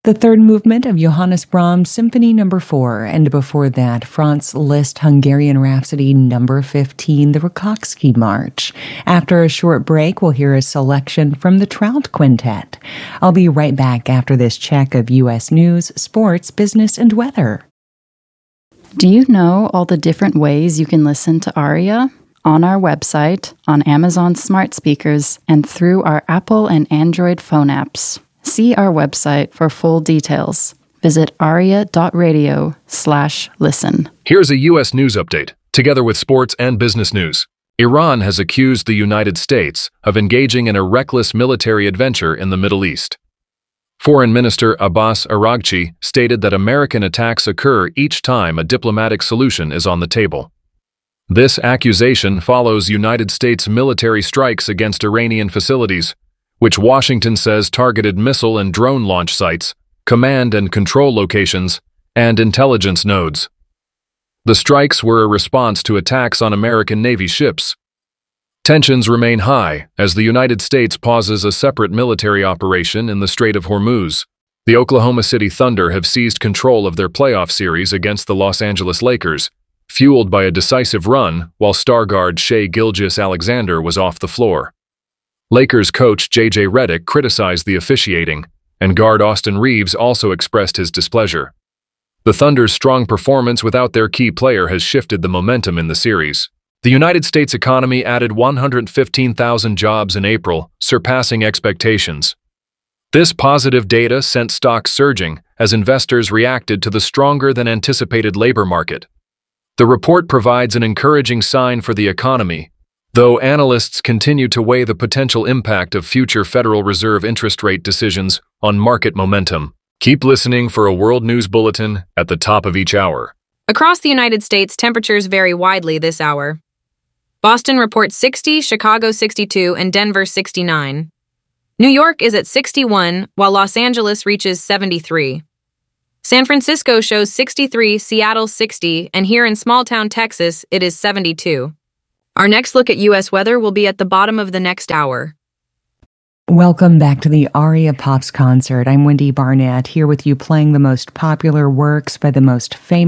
the third movement of Johannes Brahms' Symphony No. 4, and before that, Franz Liszt Hungarian Rhapsody No. 15, the Rakoczki March. After a short break, we'll hear a selection from the Trout Quintet. I'll be right back after this check of U.S. news, sports, business, and weather. Do you know all the different ways you can listen to ARIA? On our website, on Amazon smart speakers, and through our Apple and Android phone apps. See our website for full details. Visit aria.radio/listen. Here's a U.S. news update, together with sports and business news. Iran has accused the United States of engaging in a reckless military adventure in the Middle East. Foreign Minister Abbas Araghchi stated that American attacks occur each time a diplomatic solution is on the table. This accusation follows United States military strikes against Iranian facilities, which Washington says targeted missile and drone launch sites, command and control locations, and intelligence nodes. The strikes were a response to attacks on American Navy ships. Tensions remain high as the United States pauses a separate military operation in the Strait of Hormuz. The Oklahoma City Thunder have seized control of their playoff series against the Los Angeles Lakers, fueled by a decisive run while star guard Shai Gilgeous-Alexander was off the floor. Lakers coach J.J. Redick criticized the officiating, and guard Austin Reeves also expressed his displeasure. The Thunder's strong performance without their key player has shifted the momentum in the series. The United States economy added 115,000 jobs in April, surpassing expectations. This positive data sent stocks surging as investors reacted to the stronger-than-anticipated labor market. The report provides an encouraging sign for the economy, though analysts continue to weigh the potential impact of future Federal Reserve interest rate decisions on market momentum. Keep listening for a World News Bulletin at the top of each hour. Across the United States, temperatures vary widely this hour. Boston reports 60, Chicago 62, and Denver 69. New York is at 61, while Los Angeles reaches 73. San Francisco shows 63, Seattle 60, and here in small-town Texas, it is 72. Our next look at U.S. weather will be at the bottom of the next hour. Welcome back to the ARIA Pops concert. I'm Wendy Barnett, here with you playing the most popular works by the most famous